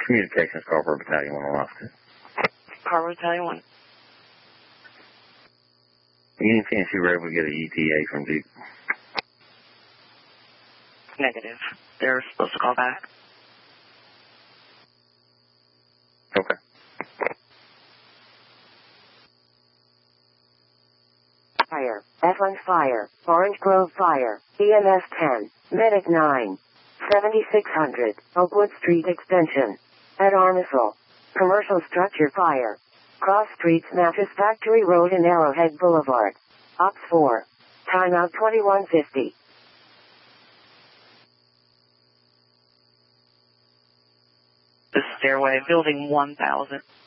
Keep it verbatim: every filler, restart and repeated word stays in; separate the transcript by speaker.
Speaker 1: Communications Corporate Battalion one oh one.
Speaker 2: Corporate Battalion one.
Speaker 1: Any chance you were able to get an E T A from Duke?
Speaker 2: Negative. They're supposed to call back.
Speaker 1: Okay.
Speaker 3: Fire. F one Fire. Orange Grove Fire. E M S ten. Medic nine. seventy-six hundred. Oakwood Street Extension. At Armisel. Commercial Structure Fire. Cross Streets Mattress Factory Road and Arrowhead Boulevard. Ops four. Timeout twenty-one fifty.
Speaker 2: The stairway, building one thousand.